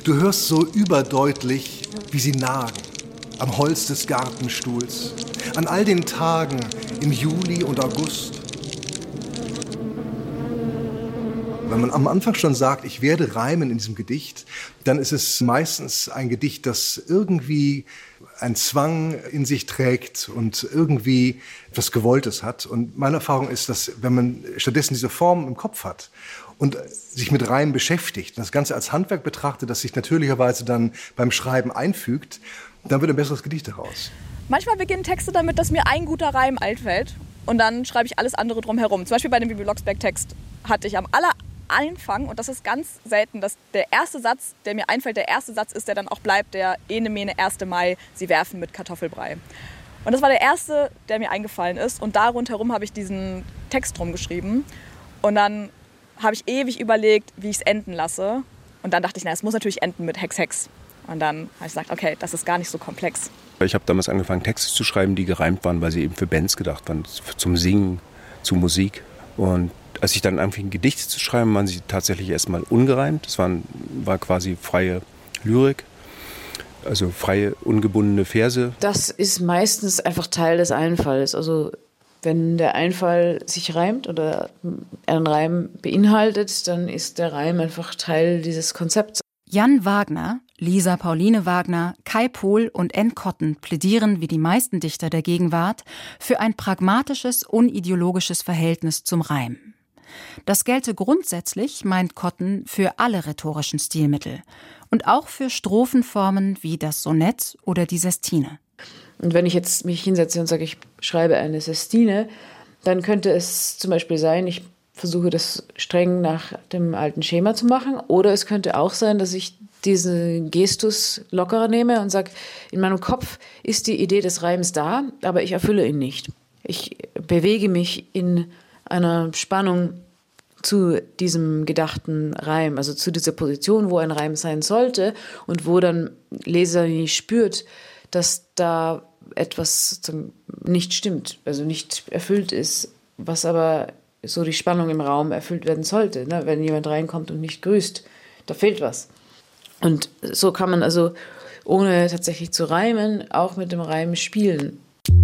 Du hörst so überdeutlich, wie sie nagen, am Holz des Gartenstuhls, an all den Tagen im Juli und August. Wenn man am Anfang schon sagt, ich werde reimen in diesem Gedicht, dann ist es meistens ein Gedicht, das irgendwie einen Zwang in sich trägt und irgendwie etwas Gewolltes hat. Und meine Erfahrung ist, dass wenn man stattdessen diese Form im Kopf hat und sich mit Reimen beschäftigt, das Ganze als Handwerk betrachtet, das sich natürlicherweise dann beim Schreiben einfügt, dann wird ein besseres Gedicht daraus. Manchmal beginnen Texte damit, dass mir ein guter Reim einfällt und dann schreibe ich alles andere drumherum. Zum Beispiel bei dem Bibi Blocksberg-Text hatte ich am Anfang, und das ist ganz selten, dass der erste Satz, der mir einfällt, der erste Satz ist, der dann auch bleibt, der Ene Mene 1. Mai, sie werfen mit Kartoffelbrei. Und das war der erste, der mir eingefallen ist und da rundherum habe ich diesen Text drum geschrieben und dann habe ich ewig überlegt, wie ich es enden lasse und dann dachte ich, es muss natürlich enden mit Hex, Hex. Und dann habe ich gesagt, okay, das ist gar nicht so komplex. Ich habe damals angefangen, Texte zu schreiben, die gereimt waren, weil sie eben für Bands gedacht waren, zum Singen, zu Musik. Und als ich dann anfing, Gedichte zu schreiben, waren sie tatsächlich erstmal ungereimt. Das war quasi freie Lyrik, also freie, ungebundene Verse. Das ist meistens einfach Teil des Einfalls. Also wenn der Einfall sich reimt oder einen Reim beinhaltet, dann ist der Reim einfach Teil dieses Konzepts. Jan Wagner, Lisa Pauline Wagner, Kai Pohl und Ann Cotton plädieren wie die meisten Dichter der Gegenwart für ein pragmatisches, unideologisches Verhältnis zum Reim. Das gelte grundsätzlich, meint Cotton, für alle rhetorischen Stilmittel und auch für Strophenformen wie das Sonett oder die Sestine. Und wenn ich jetzt mich hinsetze und sage, ich schreibe eine Sestine, dann könnte es zum Beispiel sein, ich versuche das streng nach dem alten Schema zu machen, oder es könnte auch sein, dass ich diesen Gestus lockerer nehme und sage, in meinem Kopf ist die Idee des Reims da, aber ich erfülle ihn nicht. Ich bewege mich in einer Spannung zu diesem gedachten Reim, also zu dieser Position, wo ein Reim sein sollte und wo dann Leser nicht spürt, dass da etwas nicht stimmt, also nicht erfüllt ist, was aber so die Spannung im Raum erfüllt werden sollte. Ne? Wenn jemand reinkommt und nicht grüßt, da fehlt was. Und so kann man also, ohne tatsächlich zu reimen, auch mit dem Reim spielen.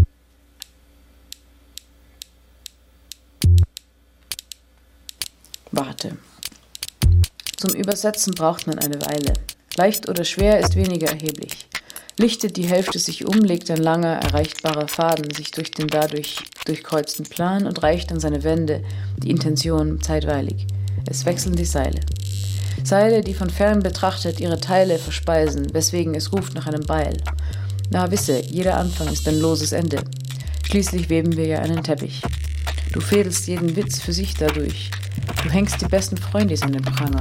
Warte. Zum Übersetzen braucht man eine Weile. Leicht oder schwer ist weniger erheblich. Lichtet die Hälfte sich um, legt ein langer, erreichbarer Faden sich durch den dadurch durchkreuzten Plan und reicht an seine Wände, die Intention zeitweilig. Es wechseln die Seile. Seile, die von fern betrachtet ihre Teile verspeisen, weswegen es ruft nach einem Beil. Na wisse, jeder Anfang ist ein loses Ende. Schließlich weben wir ja einen Teppich. Du fädelst jeden Witz für sich dadurch. Du hängst die besten Freundis an den Pranger.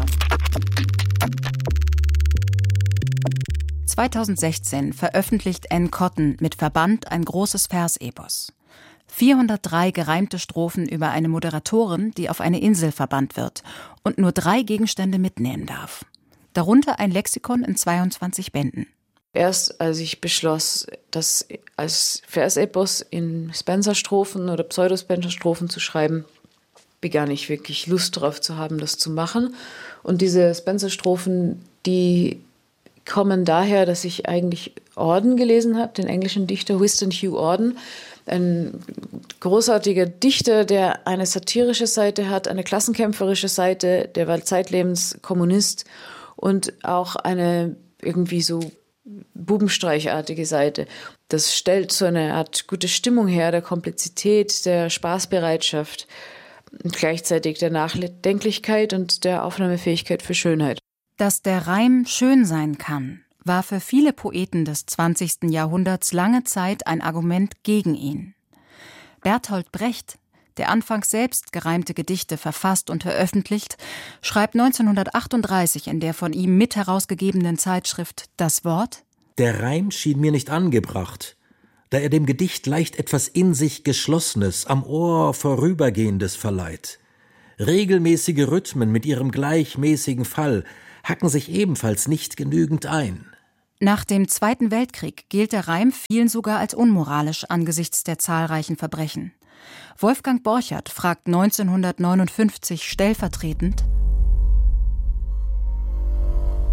2016 veröffentlicht Ann Cotton mit Verband ein großes Versepos. 403 gereimte Strophen über eine Moderatorin, die auf eine Insel verbannt wird und nur 3 Gegenstände mitnehmen darf. Darunter ein Lexikon in 22 Bänden. Erst als ich beschloss, das als Versepos in Spencer-Strophen oder Pseudo-Spencer-Strophen zu schreiben, begann ich wirklich Lust darauf zu haben, das zu machen. Und diese Spencer-Strophen, die kommen daher, dass ich eigentlich Auden gelesen habe, den englischen Dichter Wystan Hugh Auden. Ein großartiger Dichter, der eine satirische Seite hat, eine klassenkämpferische Seite, der war zeitlebens Kommunist und auch eine irgendwie so bubenstreichartige Seite. Das stellt so eine Art gute Stimmung her, der Komplizität, der Spaßbereitschaft und gleichzeitig der Nachdenklichkeit und der Aufnahmefähigkeit für Schönheit. Dass der Reim schön sein kann, war für viele Poeten des 20. Jahrhunderts lange Zeit ein Argument gegen ihn. Bertolt Brecht, der anfangs selbst gereimte Gedichte verfasst und veröffentlicht, schreibt 1938 in der von ihm mit herausgegebenen Zeitschrift Das Wort: Der Reim schien mir nicht angebracht, da er dem Gedicht leicht etwas in sich Geschlossenes, am Ohr Vorübergehendes verleiht. Regelmäßige Rhythmen mit ihrem gleichmäßigen Fall hacken sich ebenfalls nicht genügend ein. Nach dem Zweiten Weltkrieg gilt der Reim vielen sogar als unmoralisch angesichts der zahlreichen Verbrechen. Wolfgang Borchert fragt 1959 stellvertretend: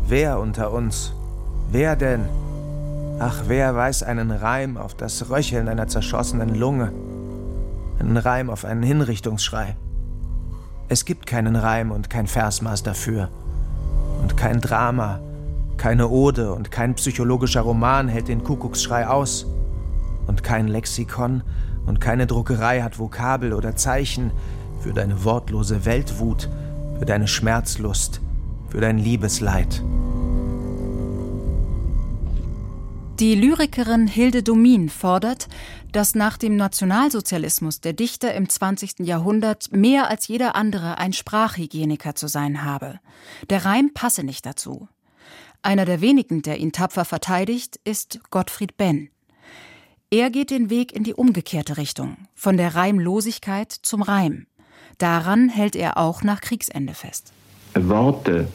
Wer unter uns? Wer denn? Ach, wer weiß einen Reim auf das Röcheln einer zerschossenen Lunge? Einen Reim auf einen Hinrichtungsschrei? Es gibt keinen Reim und kein Versmaß dafür. Und kein Drama, keine Ode und kein psychologischer Roman hält den Kuckucksschrei aus. Und kein Lexikon und keine Druckerei hat Vokabel oder Zeichen für deine wortlose Weltwut, für deine Schmerzlust, für dein Liebesleid. Die Lyrikerin Hilde Domin fordert, dass nach dem Nationalsozialismus der Dichter im 20. Jahrhundert mehr als jeder andere ein Sprachhygieniker zu sein habe. Der Reim passe nicht dazu. Einer der wenigen, der ihn tapfer verteidigt, ist Gottfried Benn. Er geht den Weg in die umgekehrte Richtung, von der Reimlosigkeit zum Reim. Daran hält er auch nach Kriegsende fest. Worte.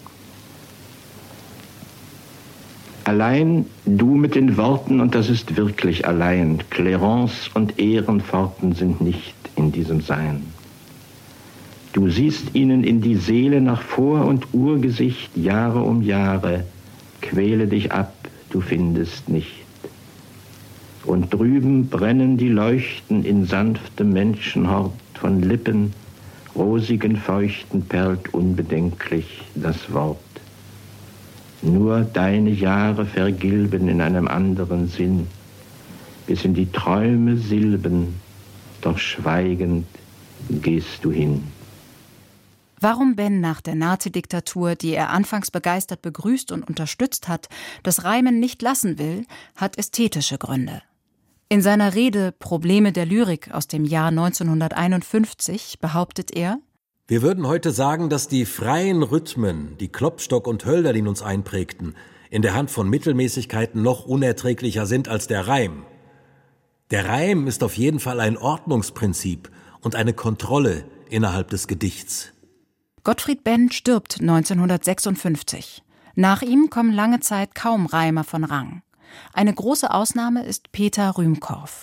Allein du mit den Worten, und das ist wirklich allein. Clarence und Ehrenpforten sind nicht in diesem Sein. Du siehst ihnen in die Seele nach Vor- und Urgesicht Jahre um Jahre. Quäle dich ab, du findest nicht. Und drüben brennen die Leuchten in sanftem Menschenhort von Lippen, rosigen Feuchten perlt unbedenklich das Wort. Nur deine Jahre vergilben in einem anderen Sinn, bis in die Träume Silben, doch schweigend gehst du hin. Warum Benn nach der Nazidiktatur, die er anfangs begeistert begrüßt und unterstützt hat, das Reimen nicht lassen will, hat ästhetische Gründe. In seiner Rede »Probleme der Lyrik« aus dem Jahr 1951 behauptet er: Wir würden heute sagen, dass die freien Rhythmen, die Klopstock und Hölderlin uns einprägten, in der Hand von Mittelmäßigkeiten noch unerträglicher sind als der Reim. Der Reim ist auf jeden Fall ein Ordnungsprinzip und eine Kontrolle innerhalb des Gedichts. Gottfried Benn stirbt 1956. Nach ihm kommen lange Zeit kaum Reimer von Rang. Eine große Ausnahme ist Peter Rühmkorff.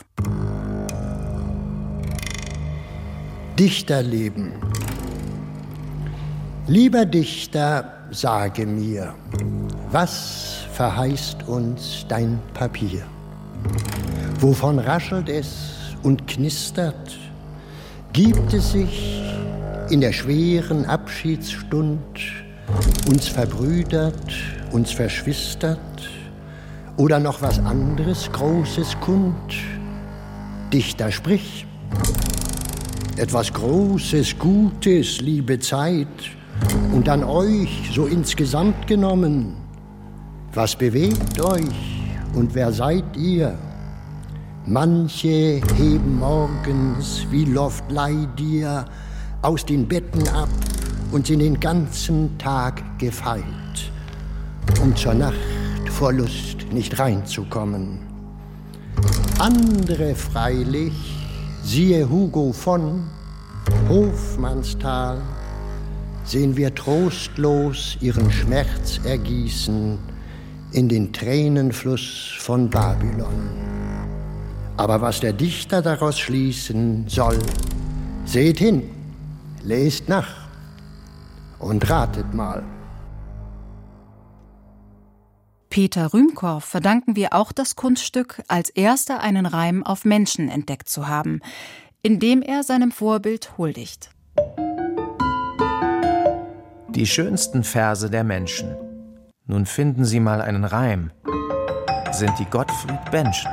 Dichterleben. Lieber Dichter, sage mir, was verheißt uns dein Papier? Wovon raschelt es und knistert? Gibt es sich in der schweren Abschiedsstund uns verbrüdert, uns verschwistert? Oder noch was anderes Großes kund? Dichter, sprich. Etwas Großes, Gutes, liebe Zeit, und an euch so insgesamt genommen. Was bewegt euch und wer seid ihr? Manche heben morgens wie Loftleidier aus den Betten ab und sind den ganzen Tag gefeilt, um zur Nacht vor Lust nicht reinzukommen. Andere freilich, siehe Hugo von Hofmannsthal, sehen wir trostlos ihren Schmerz ergießen in den Tränenfluss von Babylon. Aber was der Dichter daraus schließen soll, seht hin, lest nach und ratet mal. Peter Rühmkorff verdanken wir auch das Kunststück, als erster einen Reim auf Menschen entdeckt zu haben, indem er seinem Vorbild huldigt. Die schönsten Verse der Menschen, nun finden Sie mal einen Reim, sind die Gottfried Benn'schen.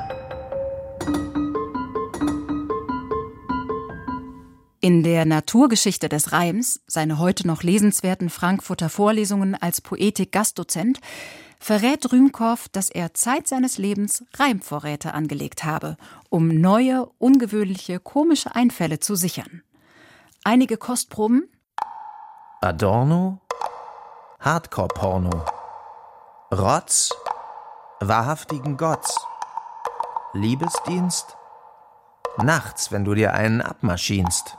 In der Naturgeschichte des Reims, seine heute noch lesenswerten Frankfurter Vorlesungen als Poetik-Gastdozent, verrät Rühmkorff, dass er Zeit seines Lebens Reimvorräte angelegt habe, um neue, ungewöhnliche, komische Einfälle zu sichern. Einige Kostproben: Adorno, Hardcore-Porno, Rotz, wahrhaftigen Gotts, Liebesdienst, nachts, wenn du dir einen abmaschinst.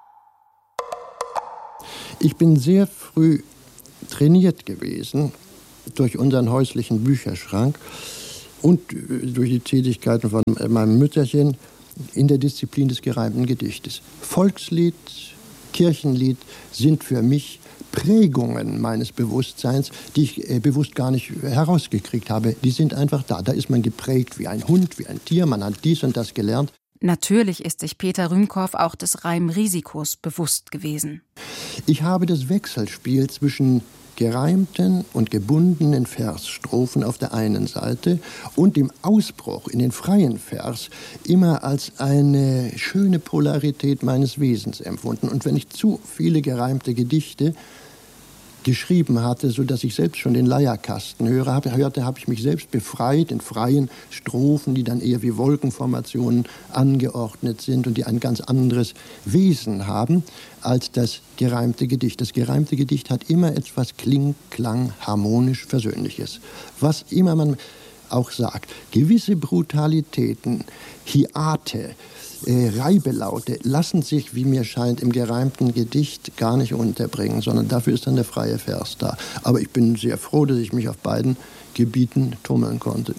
Ich bin sehr früh trainiert gewesen durch unseren häuslichen Bücherschrank und durch die Tätigkeiten von meinem Mütterchen in der Disziplin des gereimten Gedichtes. Volkslied, Kirchenlied sind für mich Prägungen meines Bewusstseins, die ich bewusst gar nicht herausgekriegt habe. Die sind einfach da. Da ist man geprägt wie ein Hund, wie ein Tier. Man hat dies und das gelernt. Natürlich ist sich Peter Rühmkorff auch des Reimrisikos bewusst gewesen. Ich habe das Wechselspiel zwischen gereimten und gebundenen Versstrophen auf der einen Seite und dem Ausbruch in den freien Vers immer als eine schöne Polarität meines Wesens empfunden. Und wenn ich zu viele gereimte Gedichte geschrieben hatte, sodass ich selbst schon den Leierkasten hörte, habe ich mich selbst befreit in freien Strophen, die dann eher wie Wolkenformationen angeordnet sind und die ein ganz anderes Wesen haben als das gereimte Gedicht. Das gereimte Gedicht hat immer etwas Kling, Klang, harmonisch Versöhnliches. Was immer man auch sagt, gewisse Brutalitäten, Hiate, Reibelaute lassen sich, wie mir scheint, im gereimten Gedicht gar nicht unterbringen, sondern dafür ist dann der freie Vers da. Aber ich bin sehr froh, dass ich mich auf beiden Gebieten tummeln konnte.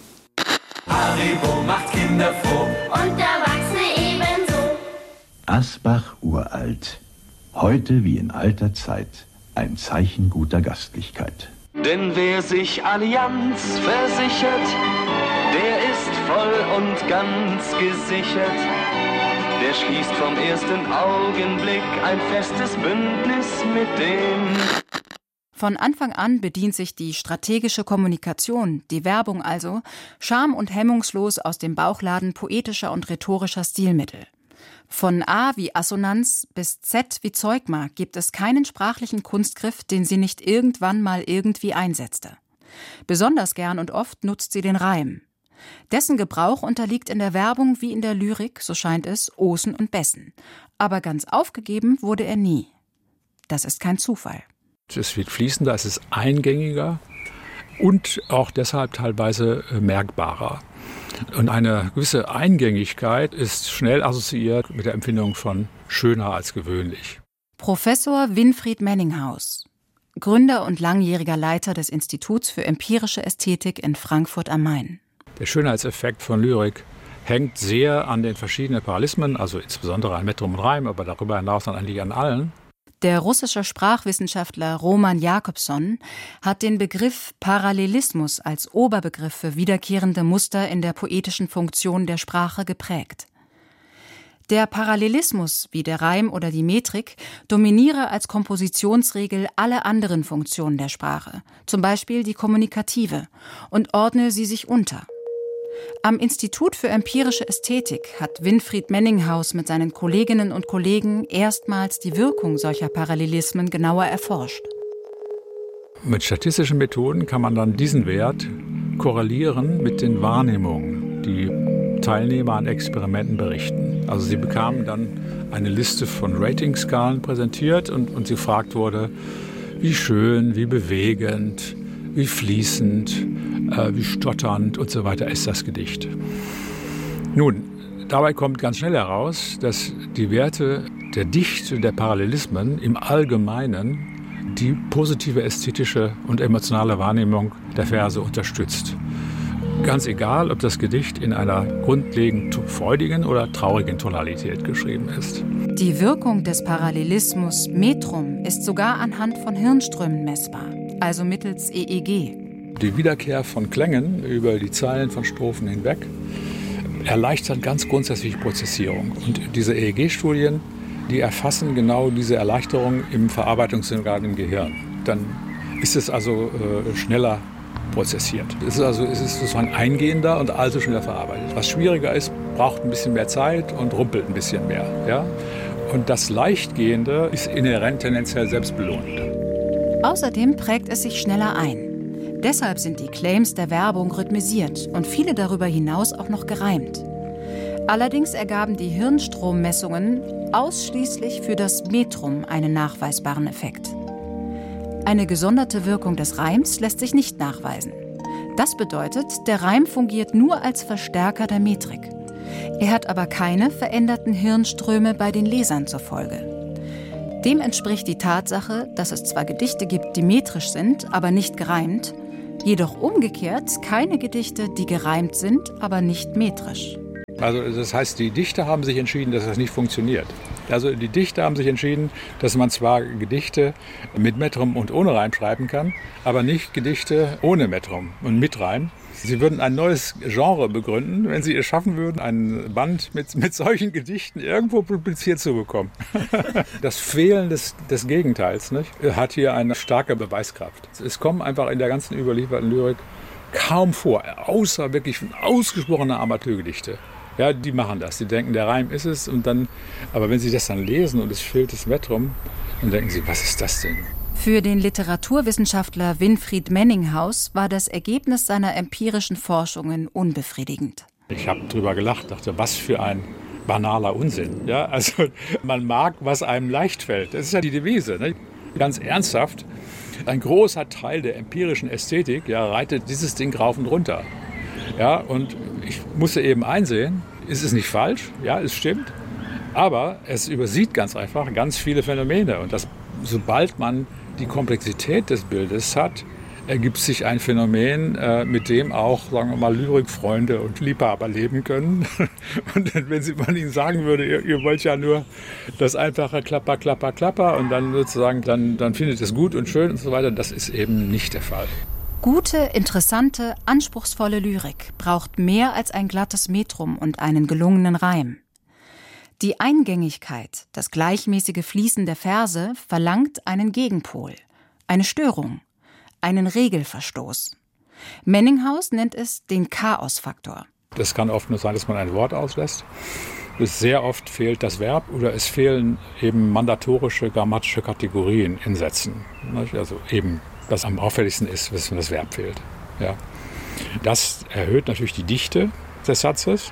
Haribo macht Kinder froh und Erwachsene ebenso. Asbach uralt, heute wie in alter Zeit ein Zeichen guter Gastlichkeit. Denn wer sich Allianz versichert, der ist voll und ganz gesichert. Der schließt vom ersten Augenblick ein festes Bündnis mit dem. Von Anfang an bedient sich die strategische Kommunikation, die Werbung also, scham- und hemmungslos aus dem Bauchladen poetischer und rhetorischer Stilmittel. Von A wie Assonanz bis Z wie Zeugma gibt es keinen sprachlichen Kunstgriff, den sie nicht irgendwann mal irgendwie einsetzte. Besonders gern und oft nutzt sie den Reim. Dessen Gebrauch unterliegt in der Werbung wie in der Lyrik, so scheint es, Osen und Bessen. Aber ganz aufgegeben wurde er nie. Das ist kein Zufall. Es wird fließender, es ist eingängiger und auch deshalb teilweise merkbarer. Und eine gewisse Eingängigkeit ist schnell assoziiert mit der Empfindung von schöner als gewöhnlich. Professor Winfried Menninghaus, Gründer und langjähriger Leiter des Instituts für empirische Ästhetik in Frankfurt am Main. Der Schönheitseffekt von Lyrik hängt sehr an den verschiedenen Paralysmen, also insbesondere an Metrum und Reim, aber darüber hinaus dann eigentlich an allen. Der russische Sprachwissenschaftler Roman Jakobson hat den Begriff Parallelismus als Oberbegriff für wiederkehrende Muster in der poetischen Funktion der Sprache geprägt. Der Parallelismus, wie der Reim oder die Metrik, dominiere als Kompositionsregel alle anderen Funktionen der Sprache, zum Beispiel die kommunikative, und ordne sie sich unter. Am Institut für empirische Ästhetik hat Winfried Menninghaus mit seinen Kolleginnen und Kollegen erstmals die Wirkung solcher Parallelismen genauer erforscht. Mit statistischen Methoden kann man dann diesen Wert korrelieren mit den Wahrnehmungen, die Teilnehmer an Experimenten berichten. Also sie bekamen dann eine Liste von Ratingskalen präsentiert und sie gefragt wurde, wie schön, wie bewegend, wie fließend, wie stotternd und so weiter ist das Gedicht. Nun, dabei kommt ganz schnell heraus, dass die Werte der Dichte der Parallelismen im Allgemeinen die positive ästhetische und emotionale Wahrnehmung der Verse unterstützt. Ganz egal, ob das Gedicht in einer grundlegend freudigen oder traurigen Tonalität geschrieben ist. Die Wirkung des Parallelismus Metrum ist sogar anhand von Hirnströmen messbar, also mittels EEG. Die Wiederkehr von Klängen über die Zeilen von Strophen hinweg erleichtert ganz grundsätzlich Prozessierung. Und diese EEG-Studien, die erfassen genau diese Erleichterung im Verarbeitungsorgan im Gehirn. Dann ist es also schneller prozessiert. Es ist sozusagen eingehender und also schneller verarbeitet. Was schwieriger ist, braucht ein bisschen mehr Zeit und rumpelt ein bisschen mehr. Ja? Und das Leichtgehende ist inhärent tendenziell selbstbelohnend. Außerdem prägt es sich schneller ein. Deshalb sind die Claims der Werbung rhythmisiert und viele darüber hinaus auch noch gereimt. Allerdings ergaben die Hirnstrommessungen ausschließlich für das Metrum einen nachweisbaren Effekt. Eine gesonderte Wirkung des Reims lässt sich nicht nachweisen. Das bedeutet, der Reim fungiert nur als Verstärker der Metrik. Er hat aber keine veränderten Hirnströme bei den Lesern zur Folge. Dem entspricht die Tatsache, dass es zwar Gedichte gibt, die metrisch sind, aber nicht gereimt, jedoch umgekehrt keine Gedichte, die gereimt sind, aber nicht metrisch. Also das heißt, die Dichter haben sich entschieden, dass das nicht funktioniert. Also die Dichter haben sich entschieden, dass man zwar Gedichte mit Metrum und ohne Reim schreiben kann, aber nicht Gedichte ohne Metrum und mit Reim. Sie würden ein neues Genre begründen, wenn Sie es schaffen würden, einen Band mit solchen Gedichten irgendwo publiziert zu bekommen. Das Fehlen des Gegenteils, nicht, hat hier eine starke Beweiskraft. Es kommen einfach in der ganzen überlieferten Lyrik kaum vor, außer wirklich ausgesprochene Amateurgedichte. Ja, die machen das. Die denken, der Reim ist es. Aber wenn Sie das dann lesen und es fehlt das Metrum, dann denken Sie, was ist das denn? Für den Literaturwissenschaftler Winfried Menninghaus war das Ergebnis seiner empirischen Forschungen unbefriedigend. Ich habe drüber gelacht, dachte, was für ein banaler Unsinn. Ja, also man mag, was einem leicht fällt. Das ist ja die Devise. Ne? Ganz ernsthaft, ein großer Teil der empirischen Ästhetik reitet dieses Ding rauf und runter. Ja, und ich musste eben einsehen, es ist nicht falsch, ja, es stimmt, aber es übersieht ganz einfach ganz viele Phänomene. Und sobald man die Komplexität des Bildes hat, ergibt sich ein Phänomen, mit dem auch, sagen wir mal, Lyrikfreunde und Liebhaber leben können. Und wenn man ihnen sagen würde, ihr wollt ja nur das einfache Klapper, Klapper, Klapper und dann sozusagen, dann findet es gut und schön und so weiter, das ist eben nicht der Fall. Gute, interessante, anspruchsvolle Lyrik braucht mehr als ein glattes Metrum und einen gelungenen Reim. Die Eingängigkeit, das gleichmäßige Fließen der Verse verlangt einen Gegenpol, eine Störung, einen Regelverstoß. Menninghaus nennt es den Chaosfaktor. Das kann oft nur sein, dass man ein Wort auslässt. Sehr oft fehlt das Verb oder es fehlen eben mandatorische grammatische Kategorien in Sätzen. Also eben, was am auffälligsten ist, wenn das Verb fehlt. Ja. Das erhöht natürlich die Dichte des Satzes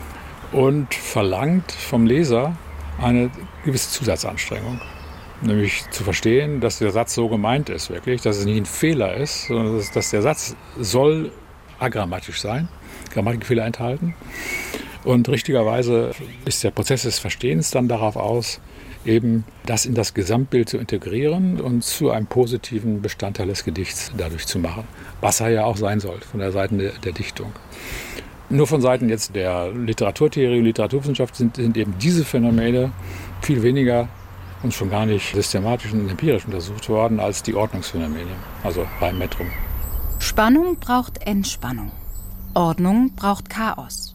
und verlangt vom Leser eine gewisse Zusatzanstrengung. Nämlich zu verstehen, dass der Satz so gemeint ist, wirklich, dass es nicht ein Fehler ist, sondern dass der Satz soll agrammatisch sein, Grammatikfehler enthalten. Und richtigerweise ist der Prozess des Verstehens dann darauf aus, eben das in das Gesamtbild zu integrieren und zu einem positiven Bestandteil des Gedichts dadurch zu machen. Was er ja auch sein soll, von der Seite der Dichtung. Nur von Seiten jetzt der Literaturtheorie und Literaturwissenschaft sind eben diese Phänomene viel weniger und schon gar nicht systematisch und empirisch untersucht worden als die Ordnungsphänomene, also Reim, Metrum. Spannung braucht Entspannung. Ordnung braucht Chaos.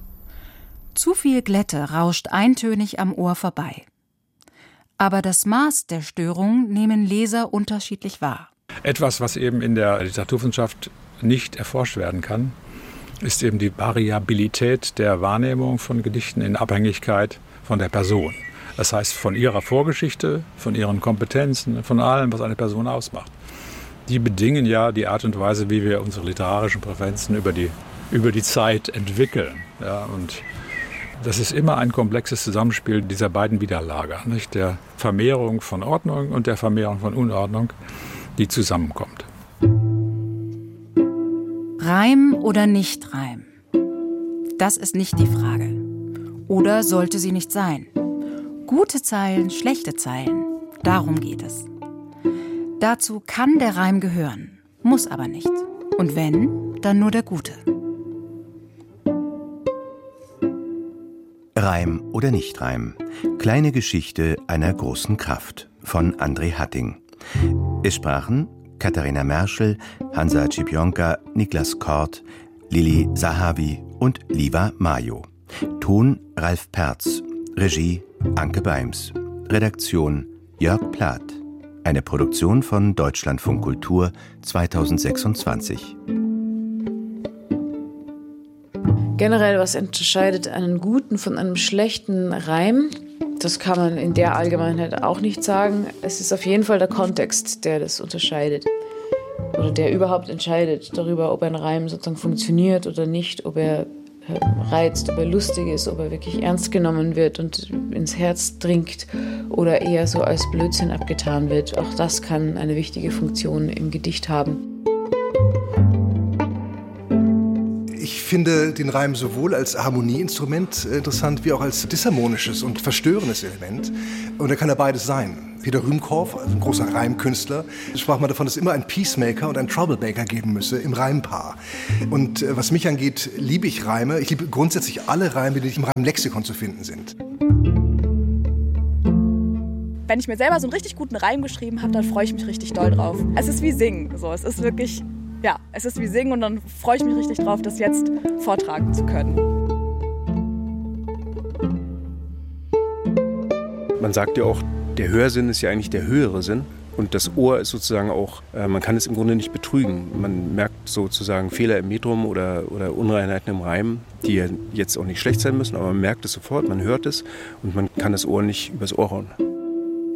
Zu viel Glätte rauscht eintönig am Ohr vorbei. Aber das Maß der Störung nehmen Leser unterschiedlich wahr. Etwas, was eben in der Literaturwissenschaft nicht erforscht werden kann, ist eben die Variabilität der Wahrnehmung von Gedichten in Abhängigkeit von der Person. Das heißt, von ihrer Vorgeschichte, von ihren Kompetenzen, von allem, was eine Person ausmacht. Die bedingen ja die Art und Weise, wie wir unsere literarischen Präferenzen über die Zeit entwickeln. Ja, und das ist immer ein komplexes Zusammenspiel dieser beiden Widerlager, nicht? Der Vermehrung von Ordnung und der Vermehrung von Unordnung, die zusammenkommt. Reim oder nicht Reim? Das ist nicht die Frage. Oder sollte sie nicht sein? Gute Zeilen, schlechte Zeilen, darum geht es. Dazu kann der Reim gehören, muss aber nicht. Und wenn, dann nur der gute. Reim oder nicht Reim? Kleine Geschichte einer großen Kraft von André Hatting. Es sprachen Katharina Merschel, Hansa Cipionka, Niklas Kort, Lili Sahavi und Liva Mayo. Ton Ralf Perz. Regie Anke Beims. Redaktion Jörg Plath. Eine Produktion von Deutschlandfunk Kultur 2026. Generell, was unterscheidet einen guten von einem schlechten Reim? Das kann man in der Allgemeinheit auch nicht sagen. Es ist auf jeden Fall der Kontext, der das unterscheidet. Oder der überhaupt entscheidet darüber, ob ein Reim sozusagen funktioniert oder nicht, ob er reizt, ob er lustig ist, ob er wirklich ernst genommen wird und ins Herz dringt oder eher so als Blödsinn abgetan wird. Auch das kann eine wichtige Funktion im Gedicht haben. Ich finde den Reim sowohl als Harmonieinstrument interessant, wie auch als disharmonisches und verstörendes Element. Und da kann er beides sein. Peter Rühmkorff, also ein großer Reimkünstler, sprach mal davon, dass es immer einen Peacemaker und einen Troublemaker geben müsse im Reimpaar. Und was mich angeht, liebe ich Reime. Ich liebe grundsätzlich alle Reime, die nicht im Reimlexikon zu finden sind. Wenn ich mir selber so einen richtig guten Reim geschrieben habe, dann freue ich mich richtig doll drauf. Es ist wie Singen. So, es ist wirklich, ja, es ist wie Singen und dann freue ich mich richtig drauf, das jetzt vortragen zu können. Man sagt ja auch, der Hörsinn ist ja eigentlich der höhere Sinn. Und das Ohr ist sozusagen auch, man kann es im Grunde nicht betrügen. Man merkt sozusagen Fehler im Metrum oder Unreinheiten im Reim, die ja jetzt auch nicht schlecht sein müssen, aber man merkt es sofort, man hört es und man kann das Ohr nicht übers Ohr hauen.